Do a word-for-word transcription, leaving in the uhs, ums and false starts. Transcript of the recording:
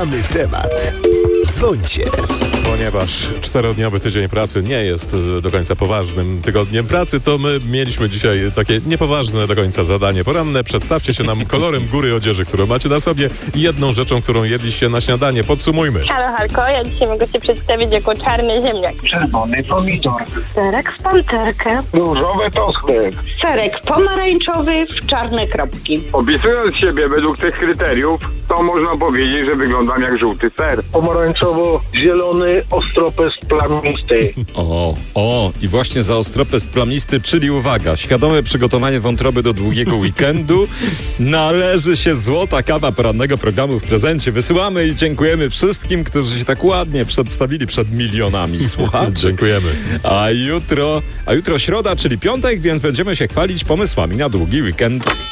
Mamy temat. Dzwońcie. Ponieważ czterodniowy tydzień pracy nie jest do końca poważnym tygodniem pracy, to my mieliśmy dzisiaj takie niepoważne do końca zadanie poranne. Przedstawcie się nam kolorem góry odzieży, którą macie na sobie i jedną rzeczą, którą jedliście na śniadanie. Podsumujmy. Halo, Halko, ja dzisiaj mogę się przedstawić jako czarny ziemniak. Czerwony pomidor. Serek w panterkę. Różowe tosty. Serek pomarańczowy w czarne kropki. Opisując siebie według tych kryteriów, to można powiedzieć, że wyglądam jak żółty ser. Pomarańczowo-zielony ostropest plamisty. O, o, i właśnie za ostropest plamisty, czyli uwaga, świadome przygotowanie wątroby do długiego weekendu. Należy się złota kawa porannego programu w prezencie. Wysyłamy i dziękujemy wszystkim, którzy się tak ładnie przedstawili przed milionami słuchaczy. Dziękujemy. A jutro, a jutro środa, czyli piątek, więc będziemy się chwalić pomysłami na długi weekend.